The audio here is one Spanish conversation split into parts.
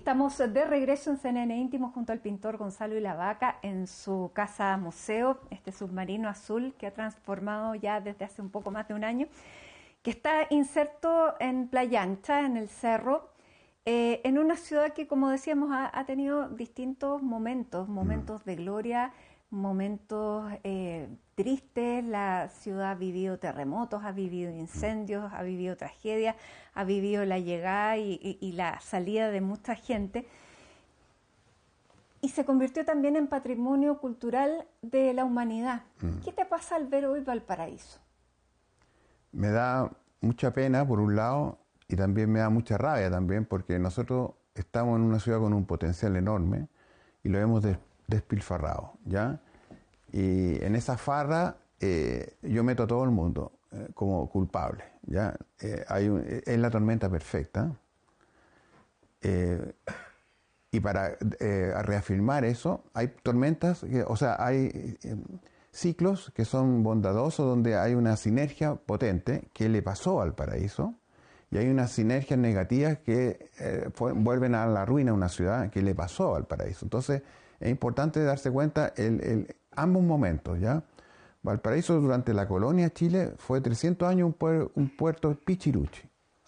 estamos de regreso en CNN Íntimo junto al pintor Gonzalo Ilavaca en su casa museo, este submarino azul que ha transformado ya desde hace un poco más de un año, que está inserto en Playa Ancha, en el cerro, en una ciudad que, como decíamos, ha tenido distintos momentos de gloria, momentos tristes. La ciudad ha vivido terremotos, ha vivido incendios, ha vivido tragedias, ha vivido la llegada y la salida de mucha gente, y se convirtió también en patrimonio cultural de la humanidad. ¿Qué te pasa al ver hoy Valparaíso? Me da mucha pena por un lado y también me da mucha rabia también, porque nosotros estamos en una ciudad con un potencial enorme y lo hemos despilfarrado, ¿ya? Y en esa farra yo meto a todo el mundo como culpable, ¿ya? Es la tormenta perfecta. Y para reafirmar eso, hay tormentas, hay ciclos que son bondadosos, donde hay una sinergia potente que le pasó al paraíso, y hay unas sinergias negativas que vuelven a la ruina a una ciudad que le pasó al paraíso. Entonces es importante darse cuenta ambos momentos, ¿ya? Valparaíso durante la colonia Chile fue 300 años un puerto pichiruchi.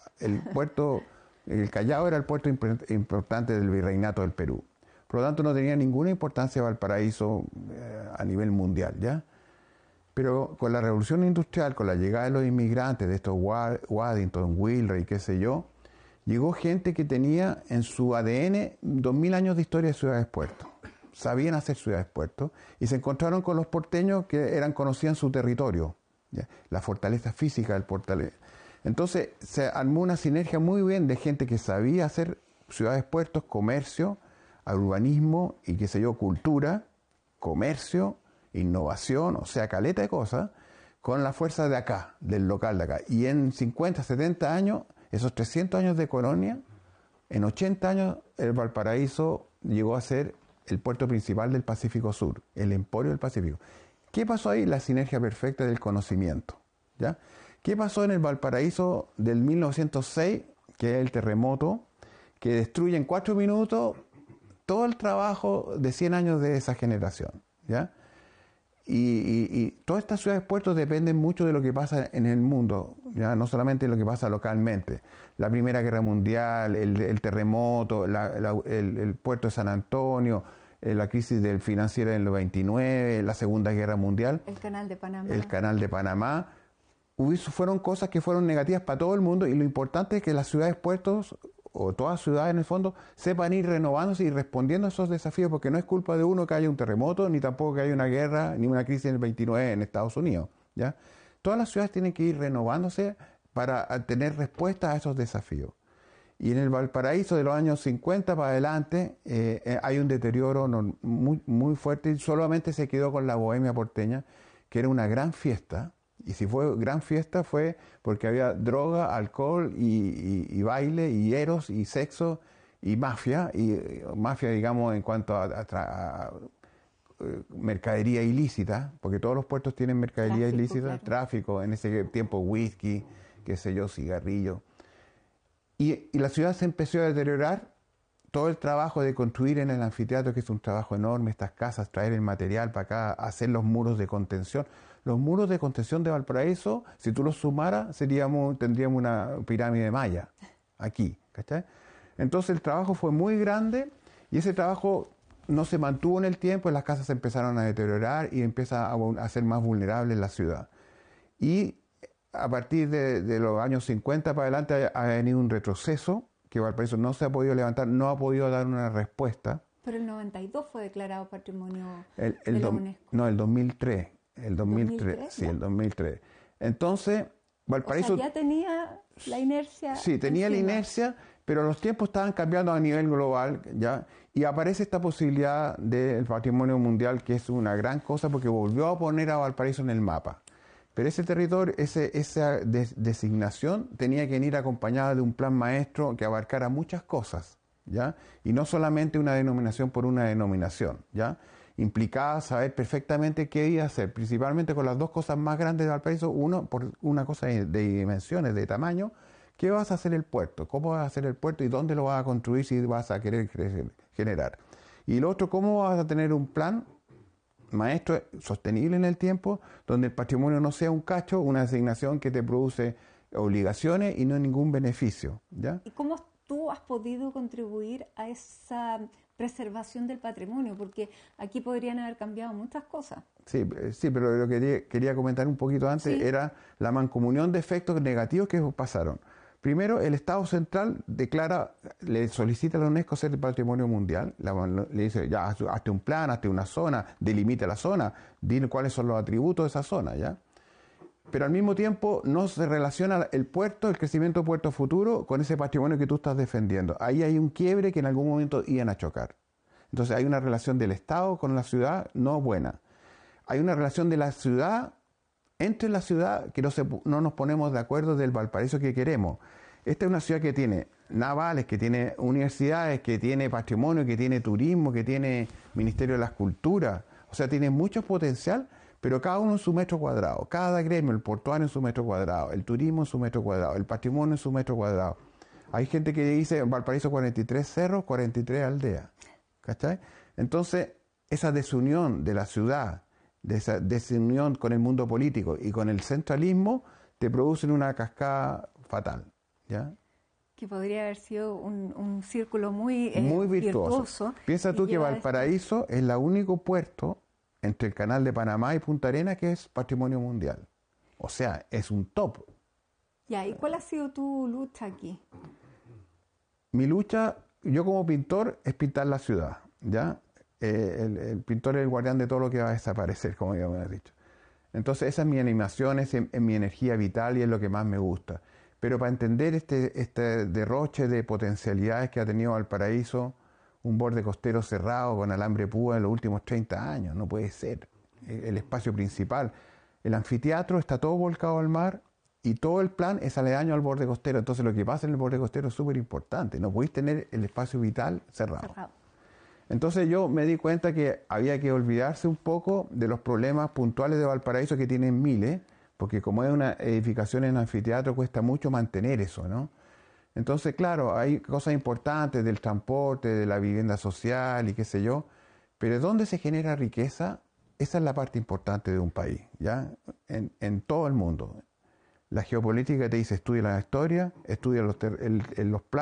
El Callao era el puerto importante del virreinato del Perú. Por lo tanto, no tenía ninguna importancia Valparaíso a nivel mundial, ¿ya? Pero con la revolución industrial, con la llegada de los inmigrantes, de estos Waddington, Wheelwright, qué sé yo, llegó gente que tenía en su ADN 2000 años de historia de ciudades-puertos. Sabían hacer ciudades-puertos y se encontraron con los porteños que conocían su territorio, ¿ya? La fortaleza física del portal. Entonces se armó una sinergia muy bien de gente que sabía hacer ciudades-puertos, comercio, urbanismo y qué sé yo, cultura, comercio, innovación, o sea, caleta de cosas, con la fuerza de acá, del local de acá. Y en 50, 70 años, esos 300 años de colonia, en 80 años el Valparaíso llegó a ser el puerto principal del Pacífico Sur, el emporio del Pacífico. ¿Qué pasó ahí? La sinergia perfecta del conocimiento, ¿ya? ¿Qué pasó en el Valparaíso del 1906, que es el terremoto, que destruye en 4 minutos todo el trabajo de 100 años de esa generación, ¿ya? Y todas estas ciudades puertos dependen mucho de lo que pasa en el mundo, ¿ya? No solamente de lo que pasa localmente. La Primera Guerra Mundial, el terremoto, el puerto de San Antonio, la crisis financiera del 29, la Segunda Guerra Mundial. El Canal de Panamá. El Canal de Panamá. Fueron cosas que fueron negativas para todo el mundo, y lo importante es que las ciudades puertos, o todas ciudades en el fondo, sepan ir renovándose y respondiendo a esos desafíos, porque no es culpa de uno que haya un terremoto, ni tampoco que haya una guerra, ni una crisis en el 29 en Estados Unidos, ¿ya? Todas las ciudades tienen que ir renovándose para tener respuesta a esos desafíos. Y en el Valparaíso de los años 50 para adelante hay un deterioro muy, muy fuerte, y solamente se quedó con la bohemia porteña, que era una gran fiesta. Y si fue gran fiesta fue porque había droga, alcohol y baile y eros y sexo y mafia digamos en cuanto a mercadería ilícita, porque todos los puertos tienen mercadería ilícita, claro. Tráfico, en ese tiempo whisky, qué sé yo, cigarrillo. Y la ciudad se empezó a deteriorar. Todo el trabajo de construir en el anfiteatro, que es un trabajo enorme, estas casas, traer el material para acá, hacer los muros de contención. Los muros de contención de Valparaíso, si tú los sumaras, tendríamos una pirámide maya aquí, ¿cachai? Entonces el trabajo fue muy grande, y ese trabajo no se mantuvo en el tiempo, y las casas se empezaron a deteriorar y empieza a ser más vulnerable la ciudad. Y a partir de los años 50 para adelante ha venido un retroceso, que Valparaíso no se ha podido levantar, no ha podido dar una respuesta. Pero el 92 fue declarado patrimonio de la UNESCO. No, el 2003. El 2003, sí, el 2003. Entonces, Valparaíso... O sea, ya tenía la inercia. Sí, tenía la inercia, pero los tiempos estaban cambiando a nivel global, ¿ya? Y aparece esta posibilidad del patrimonio mundial, que es una gran cosa, porque volvió a poner a Valparaíso en el mapa. Pero ese territorio, esa designación tenía que ir acompañada de un plan maestro que abarcara muchas cosas, ¿ya? Y no solamente una denominación por una denominación, ¿ya? Implicaba saber perfectamente qué iba a hacer, principalmente con las dos cosas más grandes de Valparaíso. Uno, por una cosa de dimensiones, de tamaño, ¿Qué vas a hacer el puerto? ¿Cómo vas a hacer el puerto y dónde lo vas a construir si vas a querer generar? Y lo otro, ¿cómo vas a tener un plan maestro sostenible en el tiempo, donde el patrimonio no sea un cacho, una asignación que te produce obligaciones y no ningún beneficio, ¿ya? ¿Y cómo tú has podido contribuir a esa preservación del patrimonio? Porque aquí podrían haber cambiado muchas cosas. Sí, pero lo que quería comentar un poquito antes Sí. era la mancomunión de efectos negativos que pasaron. Primero, el Estado central le solicita a la UNESCO ser patrimonio mundial, le dice, ya, hazte un plan, hazte una zona, delimita la zona, dile cuáles son los atributos de esa zona, ¿ya? Pero al mismo tiempo no se relaciona el puerto, el crecimiento de puerto futuro con ese patrimonio que tú estás defendiendo. Ahí hay un quiebre que en algún momento iban a chocar. Entonces hay una relación del Estado con la ciudad no buena. Hay una relación de la ciudad entre la ciudad que no nos ponemos de acuerdo del Valparaíso que queremos. Esta es una ciudad que tiene navales, que tiene universidades, que tiene patrimonio, que tiene turismo, que tiene Ministerio de las Culturas. O sea, tiene mucho potencial, pero cada uno en su metro cuadrado. Cada gremio, el portuario en su metro cuadrado, el turismo en su metro cuadrado, el patrimonio en su metro cuadrado. Hay gente que dice en Valparaíso 43 cerros, 43 aldeas. ¿Cachai? Entonces, esa desunión de la ciudad, de esa desunión con el mundo político y con el centralismo, te producen una cascada fatal, ¿ya? Que podría haber sido un círculo muy, Muy virtuoso. Piensa tú que Valparaíso es el único puerto entre el Canal de Panamá y Punta Arenas que es patrimonio mundial. O sea, es un top. Ya, ¿y cuál ha sido tu lucha aquí? Mi lucha, yo como pintor, es pintar la ciudad, ¿ya? El pintor es el guardián de todo lo que va a desaparecer, como ya me has dicho. Entonces esa es mi animación, es mi energía vital y es lo que más me gusta. Pero para entender este derroche de potencialidades que ha tenido Valparaíso, un borde costero cerrado con alambre púa en los últimos 30 años, no puede ser. El espacio principal, el anfiteatro está todo volcado al mar y todo el plan es aledaño al borde costero. Entonces lo que pasa en el borde costero es súper importante. No podéis tener el espacio vital cerrado. Entonces yo me di cuenta que había que olvidarse un poco de los problemas puntuales de Valparaíso que tienen miles, porque como es una edificación en anfiteatro cuesta mucho mantener eso, ¿no? Entonces, claro, hay cosas importantes del transporte, de la vivienda social y qué sé yo, pero ¿dónde se genera riqueza? Esa es la parte importante de un país, ¿ya? En todo el mundo. La geopolítica te dice estudia la historia, estudia los planos,